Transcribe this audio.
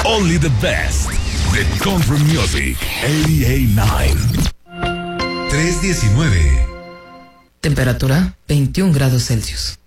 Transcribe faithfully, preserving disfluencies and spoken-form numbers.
Only the best. The Country Music ochenta y nueve. tres diecinueve. Temperatura veintiún grados Celsius.